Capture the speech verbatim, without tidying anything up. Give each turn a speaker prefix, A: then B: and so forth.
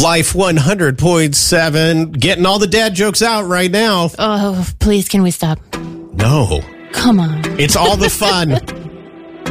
A: Life one hundred point seven, getting all the dad jokes out right now.
B: Oh, please, can we stop?
A: No.
B: Come on.
A: It's all the fun.